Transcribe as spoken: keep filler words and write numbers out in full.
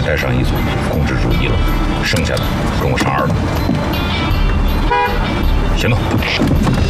带上一组控制住一楼，剩下的跟我上二楼。行动。